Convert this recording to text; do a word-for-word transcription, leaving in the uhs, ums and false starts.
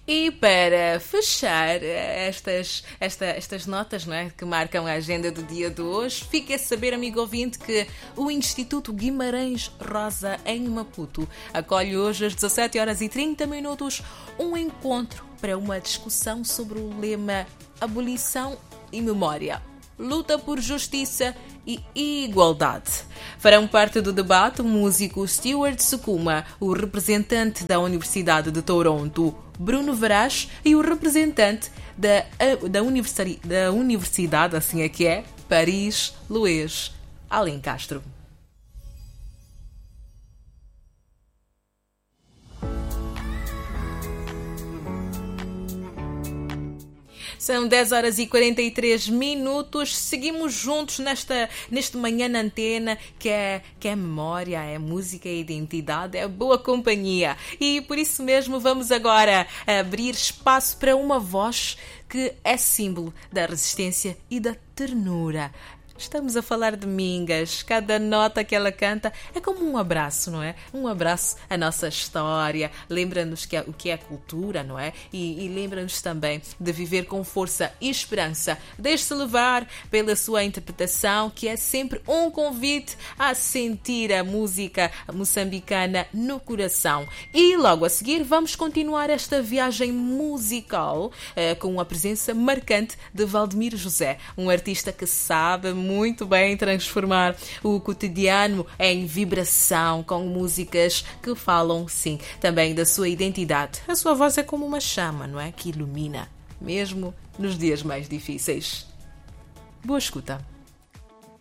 E para fechar estas, esta, estas notas, não é, que marcam a agenda do dia de hoje, fique a saber, amigo ouvinte, que o Instituto Guimarães Rosa, em Maputo, acolhe hoje às dezassete horas e trinta minutos um encontro para uma discussão sobre o lema Abolição e Memória. Luta por justiça e igualdade. Farão parte do debate o músico Stuart Sukuma, o representante da Universidade de Toronto, Bruno Veraz, e o representante da, da, universidade, da Universidade, assim é que é, Paris, Luís Alencastro. São dez horas e quarenta e três minutos. Seguimos juntos nesta, neste Manhã na Antena, que é, que é memória, é música, é identidade, é boa companhia. E por isso mesmo vamos agora abrir espaço para uma voz que é símbolo da resistência e da ternura. Estamos a falar de Mingas. Cada nota que ela canta é como um abraço, não é? Um abraço à nossa história. Lembra-nos que é, o que é cultura, não é? E, e lembra-nos também de viver com força e esperança. Deixe-se levar pela sua interpretação, que é sempre um convite a sentir a música moçambicana no coração. E logo a seguir vamos continuar esta viagem musical eh, com a presença marcante de Valdemiro José, um artista que sabe muito bem transformar o cotidiano em vibração com músicas que falam, sim, também da sua identidade. A sua voz é como uma chama, não é? Que ilumina, mesmo nos dias mais difíceis. Boa escuta.